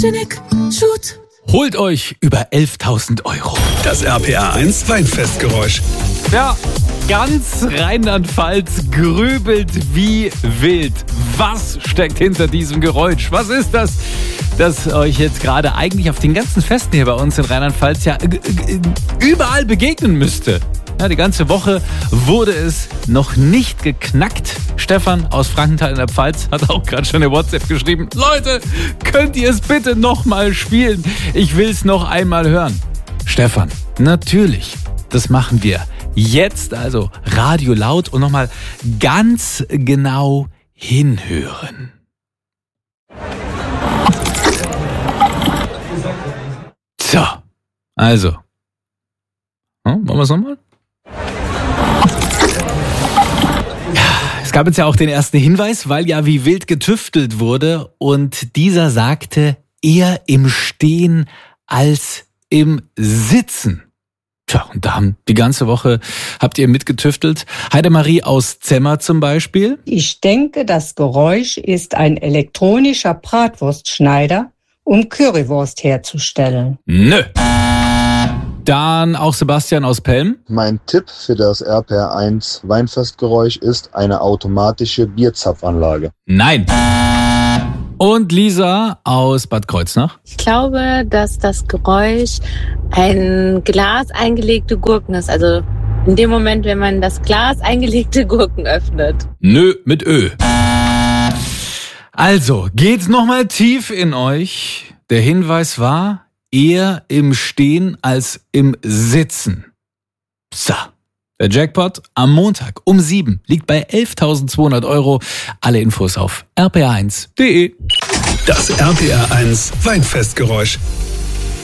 Genick, Shoot. Holt euch über 11.000 €. Das RPR1 Weinfestgeräusch. Ja, ganz Rheinland-Pfalz grübelt wie wild. Was steckt hinter diesem Geräusch? Was ist das, das euch jetzt gerade eigentlich auf den ganzen Festen hier bei uns in Rheinland-Pfalz ja überall begegnen müsste? Ja, die ganze Woche wurde es noch nicht geknackt. Stefan aus Frankenthal in der Pfalz hat auch gerade schon eine WhatsApp geschrieben. Leute, könnt ihr es bitte nochmal spielen? Ich will es noch einmal hören. Stefan, natürlich, das machen wir. Jetzt also Radio laut und nochmal ganz genau hinhören. So, also. Wollen wir es nochmal? Es gab jetzt ja auch den ersten Hinweis, weil ja wie wild getüftelt wurde und dieser sagte, eher im Stehen als im Sitzen. Tja, und da haben die ganze Woche habt ihr mitgetüftelt. Heidemarie aus Zemmer zum Beispiel. Ich denke, das Geräusch ist ein elektronischer Bratwurstschneider, um Currywurst herzustellen. Nö. Dann auch Sebastian aus Pelm. Mein Tipp für das RPR1 Weinfestgeräusch ist eine automatische Bierzapfanlage. Nein. Und Lisa aus Bad Kreuznach. Ich glaube, dass das Geräusch ein Glas eingelegte Gurken ist. Also in dem Moment, wenn man das Glas eingelegte Gurken öffnet. Nö, mit Ö. Also, geht's nochmal tief in euch. Der Hinweis war, eher im Stehen als im Sitzen. So, der Jackpot am Montag um 7 liegt bei 11.200 €. Alle Infos auf rpr1.de. Das RPR1 Weinfestgeräusch.